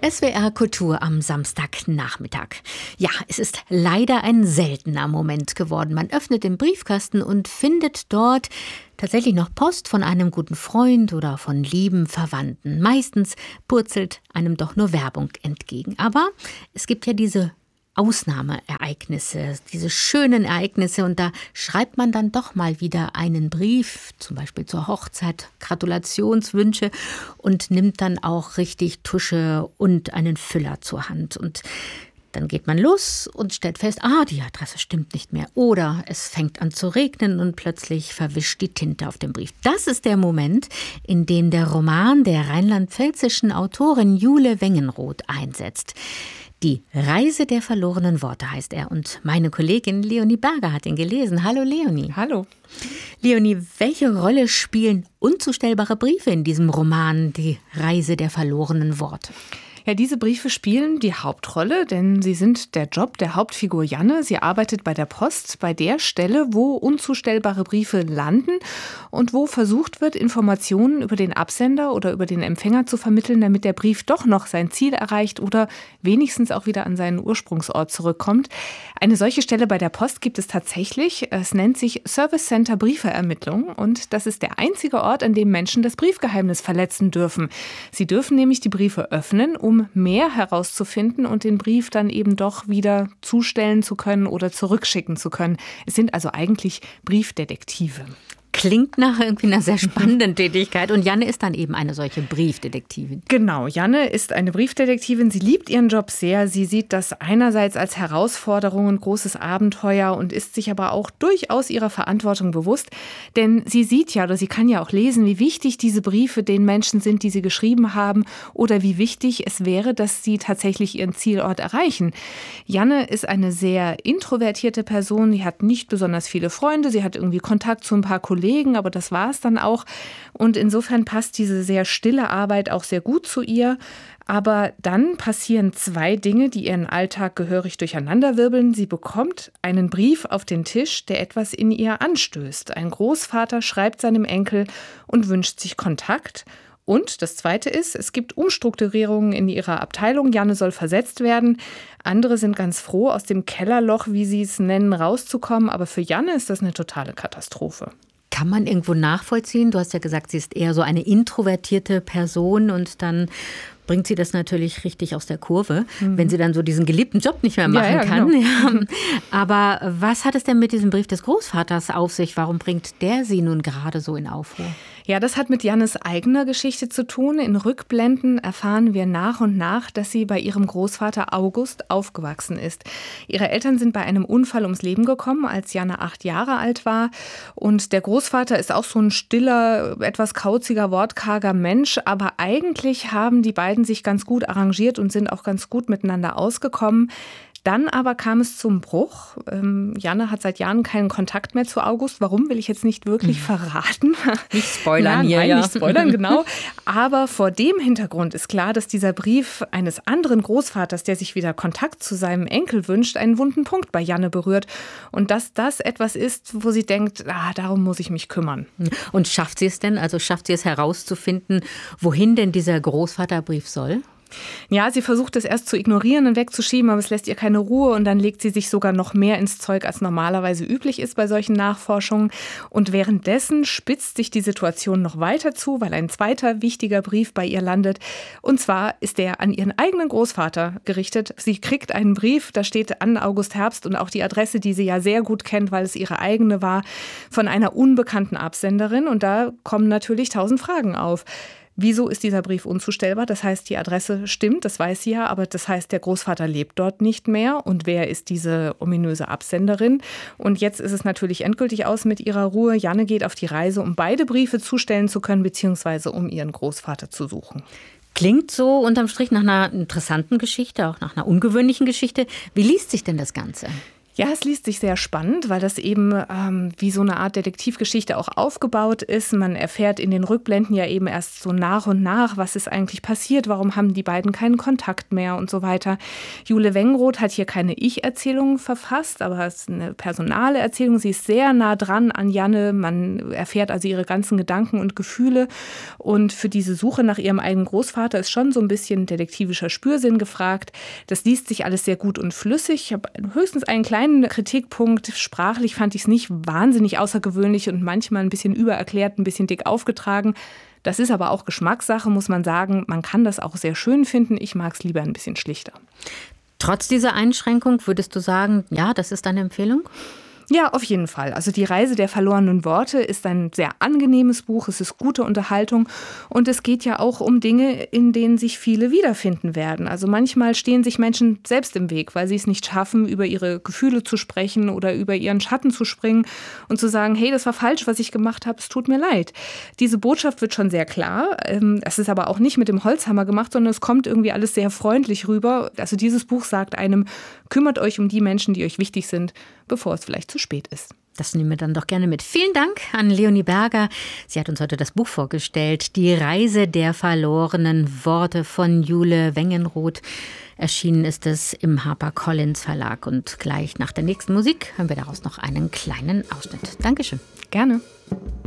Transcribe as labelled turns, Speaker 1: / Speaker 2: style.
Speaker 1: SWR Kultur am Samstagnachmittag. Ja, es ist leider ein seltener Moment geworden. Man öffnet den Briefkasten und findet dort tatsächlich noch Post von einem guten Freund oder von lieben Verwandten. Meistens purzelt einem doch nur Werbung entgegen. Aber es gibt ja diese Ausnahmeereignisse, diese schönen Ereignisse, und da schreibt man dann doch mal wieder einen Brief, zum Beispiel zur Hochzeit, Gratulationswünsche, und nimmt dann auch richtig Tusche und einen Füller zur Hand. Und dann geht man los und stellt fest, die Adresse stimmt nicht mehr. Oder es fängt an zu regnen und plötzlich verwischt die Tinte auf dem Brief. Das ist der Moment, in dem der Roman der rheinland-pfälzischen Autorin Jule Wengenroth einsetzt. Die Reise der verlorenen Worte heißt er, und meine Kollegin Leonie Berger hat ihn gelesen. Hallo Leonie.
Speaker 2: Hallo.
Speaker 1: Leonie, welche Rolle spielen unzustellbare Briefe in diesem Roman Die Reise der verlorenen Worte?
Speaker 2: Ja, diese Briefe spielen die Hauptrolle, denn sie sind der Job der Hauptfigur Janne. Sie arbeitet bei der Post, bei der Stelle, wo unzustellbare Briefe landen und wo versucht wird, Informationen über den Absender oder über den Empfänger zu vermitteln, damit der Brief doch noch sein Ziel erreicht oder wenigstens auch wieder an seinen Ursprungsort zurückkommt. Eine solche Stelle bei der Post gibt es tatsächlich. Es nennt sich Service Center Brieferermittlung, und das ist der einzige Ort, an dem Menschen das Briefgeheimnis verletzen dürfen. Sie dürfen nämlich die Briefe öffnen, um mehr herauszufinden und den Brief dann eben doch wieder zustellen zu können oder zurückschicken zu können. Es sind also eigentlich Briefdetektive.
Speaker 1: Klingt nach irgendwie einer sehr spannenden Tätigkeit. Und Janne ist dann eben eine solche Briefdetektivin.
Speaker 2: Genau, Janne ist eine Briefdetektivin. Sie liebt ihren Job sehr. Sie sieht das einerseits als Herausforderung und großes Abenteuer und ist sich aber auch durchaus ihrer Verantwortung bewusst. Denn sie sieht ja, oder sie kann ja auch lesen, wie wichtig diese Briefe den Menschen sind, die sie geschrieben haben, oder wie wichtig es wäre, dass sie tatsächlich ihren Zielort erreichen. Janne ist eine sehr introvertierte Person. Sie hat nicht besonders viele Freunde. Sie hat irgendwie Kontakt zu ein paar Kollegen, aber das war es dann auch. Und insofern passt diese sehr stille Arbeit auch sehr gut zu ihr. Aber dann passieren zwei Dinge, die ihren Alltag gehörig durcheinanderwirbeln. Sie bekommt einen Brief auf den Tisch, der etwas in ihr anstößt. Ein Großvater schreibt seinem Enkel und wünscht sich Kontakt. Und das Zweite ist, es gibt Umstrukturierungen in ihrer Abteilung. Janne soll versetzt werden. Andere sind ganz froh, aus dem Kellerloch, wie sie es nennen, rauszukommen. Aber für Janne ist das eine totale Katastrophe.
Speaker 1: Kann man irgendwo nachvollziehen? Du hast ja gesagt, sie ist eher so eine introvertierte Person, und dann bringt sie das natürlich richtig aus der Kurve, wenn sie dann so diesen geliebten Job nicht mehr machen kann. Genau. Ja. Aber was hat es denn mit diesem Brief des Großvaters auf sich? Warum bringt der sie nun gerade so in Aufruhr?
Speaker 2: Ja, das hat mit Jannes eigener Geschichte zu tun. In Rückblenden erfahren wir nach und nach, dass sie bei ihrem Großvater August aufgewachsen ist. Ihre Eltern sind bei einem Unfall ums Leben gekommen, als Janne 8 Jahre alt war. Und der Großvater ist auch so ein stiller, etwas kauziger, wortkarger Mensch. Aber eigentlich haben die beiden sich ganz gut arrangiert und sind auch ganz gut miteinander ausgekommen. Dann aber kam es zum Bruch. Janne hat seit Jahren keinen Kontakt mehr zu August. Warum, will ich jetzt nicht wirklich verraten.
Speaker 1: Nicht spoilern hier,
Speaker 2: Nein, nicht spoilern, genau. Aber vor dem Hintergrund ist klar, dass dieser Brief eines anderen Großvaters, der sich wieder Kontakt zu seinem Enkel wünscht, einen wunden Punkt bei Janne berührt. Und dass das etwas ist, wo sie denkt, darum muss ich mich kümmern.
Speaker 1: Und schafft sie es denn? Also schafft sie es herauszufinden, wohin denn dieser Großvaterbrief soll?
Speaker 2: Ja, sie versucht es erst zu ignorieren und wegzuschieben, aber es lässt ihr keine Ruhe, und dann legt sie sich sogar noch mehr ins Zeug, als normalerweise üblich ist bei solchen Nachforschungen. Und währenddessen spitzt sich die Situation noch weiter zu, weil ein zweiter wichtiger Brief bei ihr landet. Und zwar ist der an ihren eigenen Großvater gerichtet. Sie kriegt einen Brief, da steht an August Herbst und auch die Adresse, die sie ja sehr gut kennt, weil es ihre eigene war, von einer unbekannten Absenderin. Und da kommen natürlich 1000 Fragen auf. Wieso ist dieser Brief unzustellbar? Das heißt, die Adresse stimmt, das weiß sie ja, aber das heißt, der Großvater lebt dort nicht mehr. Und wer ist diese ominöse Absenderin? Und jetzt ist es natürlich endgültig aus mit ihrer Ruhe. Janne geht auf die Reise, um beide Briefe zustellen zu können, beziehungsweise um ihren Großvater zu suchen.
Speaker 1: Klingt so unterm Strich nach einer interessanten Geschichte, auch nach einer ungewöhnlichen Geschichte. Wie liest sich denn das Ganze?
Speaker 2: Ja, es liest sich sehr spannend, weil das eben wie so eine Art Detektivgeschichte auch aufgebaut ist. Man erfährt in den Rückblenden ja eben erst so nach und nach, was ist eigentlich passiert, warum haben die beiden keinen Kontakt mehr und so weiter. Jule Wengenroth hat hier keine Ich-Erzählung verfasst, aber es ist eine personale Erzählung. Sie ist sehr nah dran an Janne. Man erfährt also ihre ganzen Gedanken und Gefühle. Und für diese Suche nach ihrem eigenen Großvater ist schon so ein bisschen detektivischer Spürsinn gefragt. Das liest sich alles sehr gut und flüssig. Ich habe höchstens einen kleinen Kritikpunkt. Sprachlich fand ich es nicht wahnsinnig außergewöhnlich und manchmal ein bisschen übererklärt, ein bisschen dick aufgetragen. Das ist aber auch Geschmackssache, muss man sagen. Man kann das auch sehr schön finden. Ich mag es lieber ein bisschen schlichter.
Speaker 1: Trotz dieser Einschränkung würdest du sagen, ja, das ist eine Empfehlung?
Speaker 2: Ja, auf jeden Fall. Also die Reise der verlorenen Worte ist ein sehr angenehmes Buch. Es ist gute Unterhaltung und es geht ja auch um Dinge, in denen sich viele wiederfinden werden. Also manchmal stehen sich Menschen selbst im Weg, weil sie es nicht schaffen, über ihre Gefühle zu sprechen oder über ihren Schatten zu springen und zu sagen, hey, das war falsch, was ich gemacht habe, es tut mir leid. Diese Botschaft wird schon sehr klar. Es ist aber auch nicht mit dem Holzhammer gemacht, sondern es kommt irgendwie alles sehr freundlich rüber. Also dieses Buch sagt einem, kümmert euch um die Menschen, die euch wichtig sind, bevor es vielleicht zu spät ist.
Speaker 1: Das nehmen wir dann doch gerne mit. Vielen Dank an Leonie Berger. Sie hat uns heute das Buch vorgestellt, Die Reise der verlorenen Worte von Jule Wengenroth. Erschienen ist es im HarperCollins Verlag. Und gleich nach der nächsten Musik hören wir daraus noch einen kleinen Ausschnitt. Dankeschön.
Speaker 2: Gerne.